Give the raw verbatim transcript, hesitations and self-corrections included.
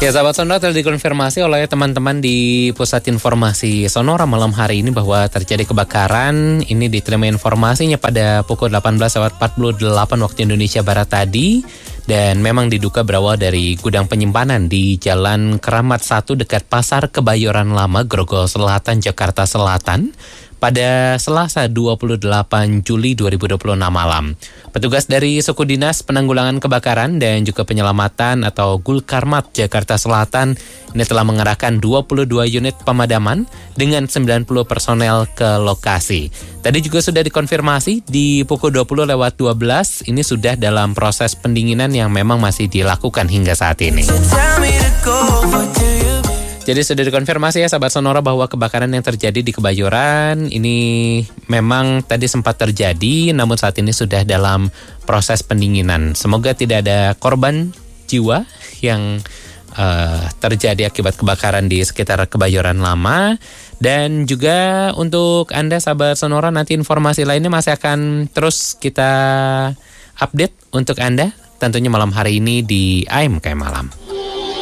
Ya sahabat Sonora, telah dikonfirmasi oleh teman-teman di Pusat Informasi Sonora malam hari ini bahwa terjadi kebakaran. Ini diterima informasinya pada pukul delapan belas lewat empat puluh delapan waktu Indonesia Barat tadi. Dan memang diduga berawal dari gudang penyimpanan di Jalan Keramat satu dekat Pasar Kebayoran Lama, Grogol Selatan, Jakarta Selatan pada Selasa dua puluh delapan Juli dua ribu dua puluh enam malam. Petugas dari Suku Dinas Penanggulangan Kebakaran dan juga Penyelamatan atau Gulkarmat Jakarta Selatan ini telah mengerahkan dua puluh dua unit pemadaman dengan sembilan puluh personel ke lokasi. Tadi juga sudah dikonfirmasi di pukul dua puluh lewat dua belas ini sudah dalam proses pendinginan yang memang masih dilakukan hingga saat ini. Jadi sudah dikonfirmasi ya sahabat Sonora bahwa kebakaran yang terjadi di Kebayoran ini memang tadi sempat terjadi, namun saat ini sudah dalam proses pendinginan. Semoga tidak ada korban jiwa yang uh, terjadi akibat kebakaran di sekitar Kebayoran Lama. Dan juga untuk Anda sahabat Sonora, nanti informasi lainnya masih akan terus kita update untuk Anda tentunya malam hari ini di A M K Malam.